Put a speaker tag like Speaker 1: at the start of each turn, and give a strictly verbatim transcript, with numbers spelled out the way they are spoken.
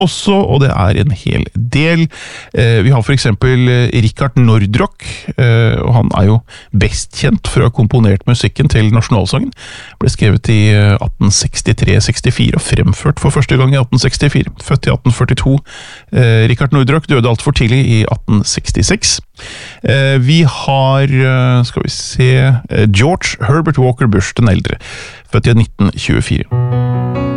Speaker 1: også, og det er en hel del. Vi har for eksempel Richard Nordrock, og han er jo best kjent for å ha komponert musikken til nasjonalsangen. Ble skrevet i atten sekstitre sekstifire og fremført for første gang i atten sekstifire. Født i atten førtito. Richard Nordrock døde alt for tidlig i atten sekstiseks. Vi har, skal vi se, George Herbert Walker Bush den eldre, født i nitten tjuefire.